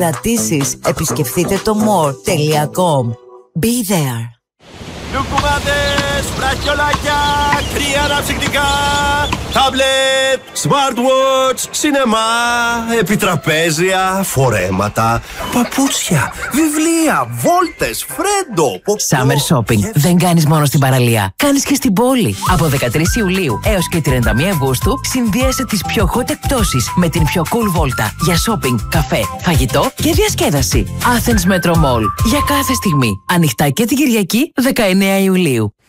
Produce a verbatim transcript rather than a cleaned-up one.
Κρατήσεις, επισκεφτείτε το more τελεία com. Be there. Λουκουμάδες, βραχιολάκια, κρύα αναψυκτικά, τάμπλετ, smartwatch, σινεμά, επιτραπέζια, φορέματα, παπούτσια, βιβλία, βόλτες, φρέντο, ποπό. Summer shopping δεν κάνεις μόνο στην παραλία, κάνεις και στην πόλη. Από δεκατρείς Ιουλίου έως και τριάντα μία Αυγούστου συνδύασε τις πιο hot εκπτώσεις με την πιο cool βόλτα για shopping, καφέ, φαγητό και διασκέδαση. Athens Metro Mall. Για κάθε στιγμή. Ανοιχτά και την Κυριακή δεκαεννέα Ιουλίου.